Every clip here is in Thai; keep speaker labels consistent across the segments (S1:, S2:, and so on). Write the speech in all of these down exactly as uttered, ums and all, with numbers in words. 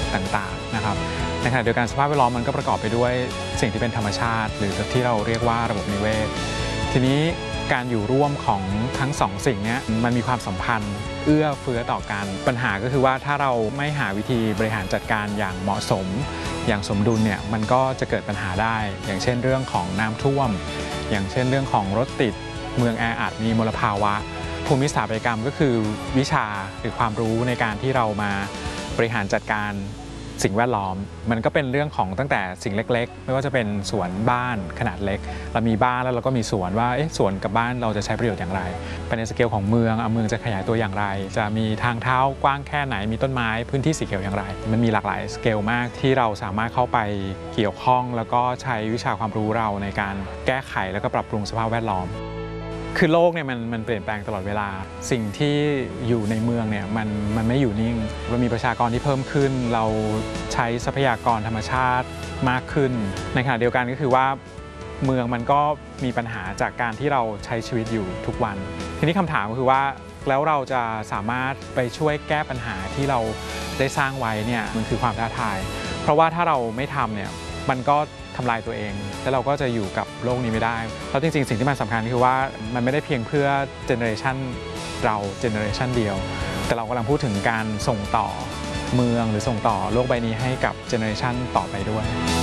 S1: ต่างๆนะครับในขณะเดียวกันสภาพแวดล้อมมันก็ประกอบไปด้วยสิ่งที่เป็นธรรมชาติหรือที่เราเรียกว่าระบบนิเวศทีนี้การอยู่ร่วมของทั้งสองสิ่งนี้มันมีความสัมพันธ์เอื้อเฟื้อต่อกันปัญหาก็คือว่าถ้าเราไม่หาวิธีบริหารจัดการอย่างเหมาะสมอย่างสมดุลเนี่ยมันก็จะเกิดปัญหาได้อย่างเช่นเรื่องของน้ำท่วมอย่างเช่นเรื่องของรถติดเมืองแออัดมีมลภาวะภูมิสถาปัตยกรรมก็คือวิชาหรือความรู้ในการที่เรามาบริหารจัดการสิ่งแวดล้อมมันก็เป็นเรื่องของตั้งแต่สิ่งเล็กๆไม่ว่าจะเป็นสวนบ้านขนาดเล็กเรามีบ้านแล้วเราก็มีสวนว่าเอ๊ะสวนกับบ้านเราจะใช้ประโยชน์อย่างไรไปในสเกลของเมืองเอาเมืองจะขยายตัวอย่างไรจะมีทางเท้ากว้างแค่ไหนมีต้นไม้พื้นที่สีเขียวอย่างไรมันมีหลากหลายสเกลมากที่เราสามารถเข้าไปเกี่ยวข้องแล้วก็ใช้วิชาความรู้เราในการแก้ไขแล้วก็ปรับปรุงสภาพแวดล้อมคือโลกเนี่ยมันมันเปลี่ยนแปลงตลอดเวลาสิ่งที่อยู่ในเมืองเนี่ยมันมันไม่อยู่นิ่งเรามีประชากรที่เพิ่มขึ้นเราใช้ทรัพยากรธรรมชาติมากขึ้นในขณะเดียวกันก็คือว่าเมืองมันก็มีปัญหาจากการที่เราใช้ชีวิตอยู่ทุกวันทีนี้คำถามก็คือว่าแล้วเราจะสามารถไปช่วยแก้ปัญหาที่เราได้สร้างไว้เนี่ยมันคือความท้าทายเพราะว่าถ้าเราไม่ทำเนี่ยมันก็ทำลายตัวเองแล้วเราก็จะอยู่กับโลกนี้ไม่ได้แล้วจริงๆสิ่งที่มันสำคัญคือว่ามันไม่ได้เพียงเพื่อเจเนอเรชันเราเจเนอเรชันเดียวแต่เรากำลังพูดถึงการส่งต่อเมืองหรือส่งต่อโลกใบนี้ให้กับเจเนอเรชันต่อไปด้วย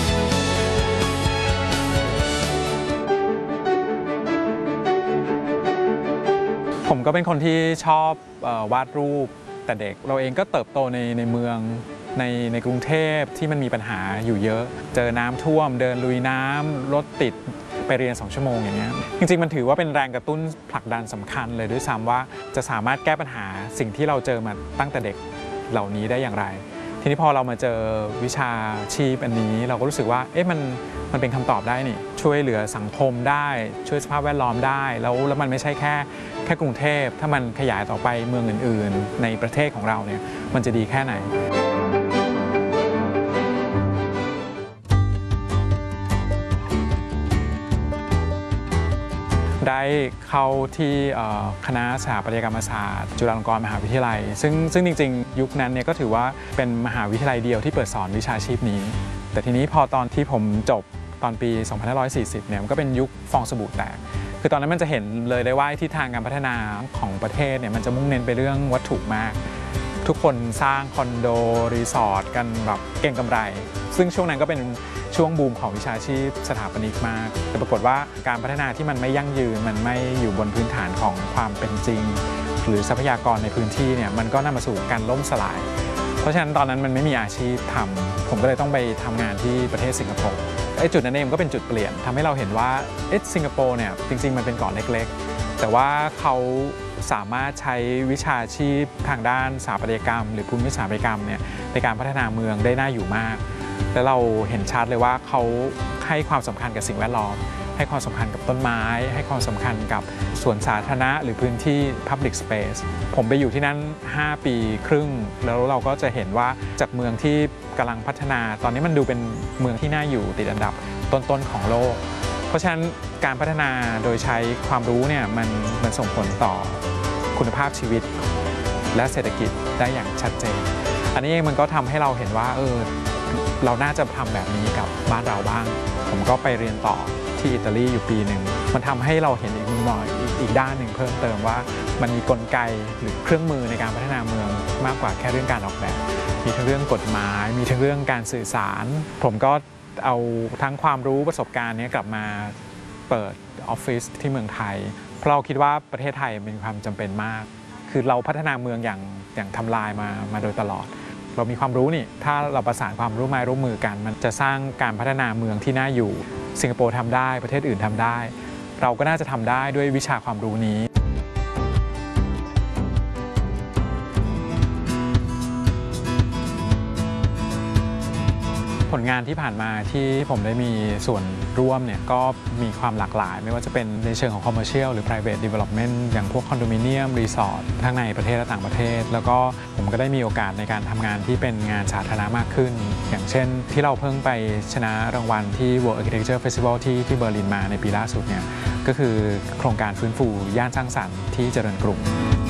S1: ผมก็เป็นคนที่ชอบวาดรูปแต่เด็กเราเองก็เติบโตในในเมืองในในกรุงเทพที่มันมีปัญหาอยู่เยอะเจอน้ำท่วมเดินลุยน้ำรถติดไปเรียนสองชั่วโมงอย่างเงี้ยจริงๆมันถือว่าเป็นแรงกระตุ้นผลักดันสำคัญเลยด้วยซ้ำว่าจะสามารถแก้ปัญหาสิ่งที่เราเจอมาตั้งแต่เด็กเหล่านี้ได้อย่างไรทีนี้พอเรามาเจอวิชาชีพอันนี้เราก็รู้สึกว่าเอ๊ะมันมันเป็นคำตอบได้นี่ช่วยเหลือสังคมได้ช่วยสภาพแวดล้อมได้แล้วแล้วมันไม่ใช่แค่แค่กรุงเทพถ้ามันขยายต่อไปเมืองอื่นๆในประเทศของเราเนี่ยมันจะดีแค่ไหนได้เข้าที่คณะสถาปัตยกรรมศาสตร์จุฬาลงกรณ์มหาวิทยาลัยซึ่งซึ่งจริงๆยุคนั้นเนี่ยก็ถือว่าเป็นมหาวิทยาลัยเดียวที่เปิดสอนวิชาชีพนี้แต่ทีนี้พอตอนที่ผมจบตอนปีสองพันห้าร้อยสี่สิบเนี่ยมันก็เป็นยุคฟองสบู่แตกคือตอนนั้นมันจะเห็นเลยได้ว่าทิศทางการพัฒนาของประเทศเนี่ยมันจะมุ่งเน้นไปเรื่องวัตถุมากทุกคนสร้างคอนโดรีสอร์ทกันแบบเก่งกำไรซึ่งช่วงนั้นก็เป็นช่วงบูมของวิชาชีพสถาปนิกมากแต่ปรากฏว่าการพัฒนาที่มันไม่ยั่งยืนมันไม่อยู่บนพื้นฐานของความเป็นจริงหรือทรัพยากรในพื้นที่เนี่ยมันก็นำมาสู่การล่มสลายเพราะฉะนั้นตอนนั้นมันไม่มีอาชีพทำผมก็เลยต้องไปทำงานที่ประเทศสิงคโปร์ไอ้จุดนั้นเองก็เป็นจุดเปลี่ยนทำให้เราเห็นว่าเอ๊ะสิงคโปร์เนี่ยจริงๆมันเป็นเกาะเล็กๆแต่ว่าเขาสามารถใช้วิชาชีพทางด้านสถาปัตยกรรมหรือภูมิสถาปัตยกรรมเนี่ยในการพัฒนาเมืองได้น่าอยู่มากแล้วเราเห็นชัดเลยว่าเขาให้ความสำคัญกับสิ่งแวดล้อมให้ความสำคัญกับต้นไม้ให้ความสำคัญกับสวนสาธารณะหรือพื้นที่ Public Space ผมไปอยู่ที่นั่นห้าปีครึ่งแล้วเราก็จะเห็นว่าจากเมืองที่กำลังพัฒนาตอนนี้มันดูเป็นเมืองที่น่าอยู่ติดอันดับต้นๆของโลกเพราะฉะนั้นการพัฒนาโดยใช้ความรู้เนี่ยมันมันส่งผลต่อคุณภาพชีวิตและเศรษฐกิจได้อย่างชัดเจนอันนี้เองมันก็ทำให้เราเห็นว่าเออเราน่าจะทำแบบนี้กับบ้านเราบ้างผมก็ไปเรียนต่อที่อิตาลีอยู่ปีหนึ่งมันทำให้เราเห็นอีกมุมมองอีกด้านหนึ่งเพิ่มเติมว่ามันมีกลไกหรือเครื่องมือในการพัฒนาเมืองมากกว่าแค่เรื่องการออกแบบมีทั้งเรื่องกฎหมายมีทั้งเรื่องการสื่อสารผมก็เอาทั้งความรู้ประสบการณ์นี้กลับมาเปิดออฟฟิศที่เมืองไทยเพราะเราคิดว่าประเทศไทยมีความจำเป็นมากคือเราพัฒนาเมืองอย่างอย่างทำลายมามาโดยตลอดเรามีความรู้นี่ถ้าเราประสานความร่วมมือร่วมมือกันมันจะสร้างการพัฒนาเมืองที่น่าอยู่สิงคโปร์ทำได้ประเทศอื่นทำได้เราก็น่าจะทำได้ด้วยวิชาความรู้นี้ ผลงานที่ผ่านมาที่ผมได้มีส่วนร่วมเนี่ยก็มีความหลากหลายไม่ว่าจะเป็นในเชิงของ commercial หรือ private development อย่างพวกคอนโดมิเนียมรีสอร์ททั้งในประเทศและต่างประเทศแล้วก็ผมก็ได้มีโอกาสในการทำงานที่เป็นงานสาธารณะมากขึ้นอย่างเช่นที่เราเพิ่งไปชนะรางวัลที่ World Architecture Festival ที่ที่เบอร์ลินมาในปีล่าสุดเนี่ยก็คือโครงการฟื้นฟูย่านสร้างสรรค์ที่เจริญกรุง